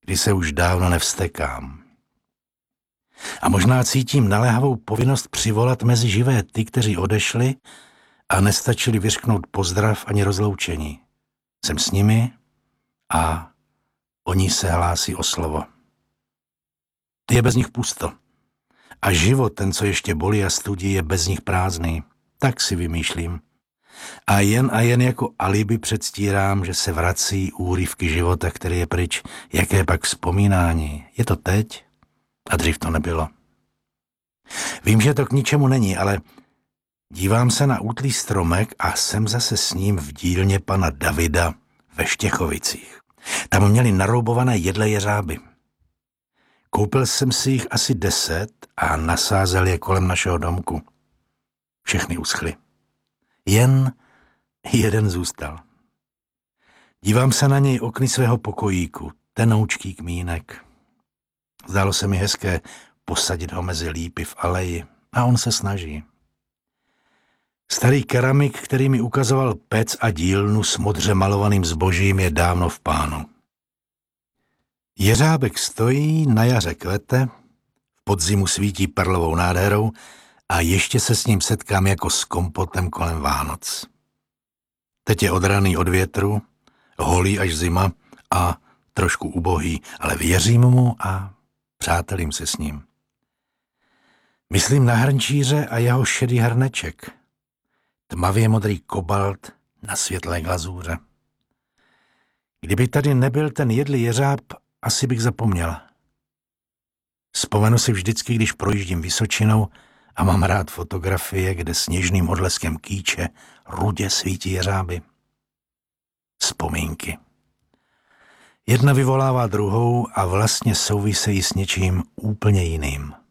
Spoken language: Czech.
kdy se už dávno nevstekám. A možná cítím naléhavou povinnost přivolat mezi živé ty, kteří odešli a nestačili vyřknout pozdrav ani rozloučení. Jsem s nimi a oni se hlásí o slovo. Je bez nich pusto. A život, ten, co ještě bolí a studí, je bez nich prázdný. Tak si vymýšlím. A jen jako alibi předstírám, že se vrací úryvky života, který je pryč. Jaké pak vzpomínání. Je to teď a dřív to nebylo. Vím, že to k ničemu není, ale dívám se na útlý stromek a jsem zase s ním v dílně pana Davida ve Štěchovicích. Tam měli naroubované jedle jeřáby. Koupil jsem si jich asi 10 a nasázel je kolem našeho domku. Všechny uschly. Jen jeden zůstal. Dívám se na něj okny svého pokojíku, tenoučký kmínek. Zdálo se mi hezké posadit ho mezi lípy v aleji a on se snaží. Starý keramik, který mi ukazoval pec a dílnu s modře malovaným zbožím, je dávno v pánu. Jeřábek stojí, na jaře kvete, v podzimu svítí perlovou nádherou a ještě se s ním setkám jako s kompotem kolem Vánoc. Teď je odraný od větru, holý až zima a trošku ubohý, ale věřím mu a přátelím se s ním. Myslím na hrnčíře a jeho šedý hrneček. Tmavě modrý kobalt na světlé glazůře. Kdyby tady nebyl ten jedlý jeřáb, asi bych zapomněl. Vzpomenu si vždycky, když projíždím Vysočinou a mám rád fotografie, kde sněžným odleskem kýče rudě svítí jeřáby. Vzpomínky. Jedna vyvolává druhou a vlastně souvisejí s něčím úplně jiným.